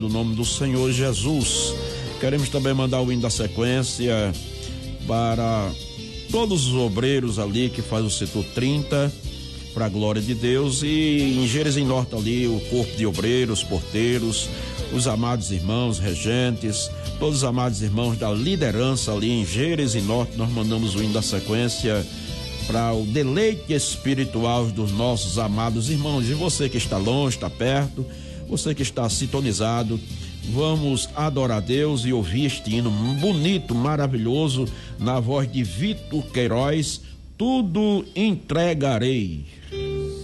No nome do Senhor Jesus. Queremos também mandar o hino da sequência para todos os obreiros ali que faz o setor 30, para a glória de Deus, e em Jerezinho Norte ali, o corpo de obreiros, porteiros, os amados irmãos, regentes, todos os amados irmãos da liderança ali em Jerezinho Norte. Nós mandamos o hino da sequência para o deleite espiritual dos nossos amados irmãos. E você que está longe, está perto, você que está sintonizado, vamos adorar a Deus e ouvir este hino bonito, maravilhoso, na voz de Vitor Queiroz, Tudo Entregarei.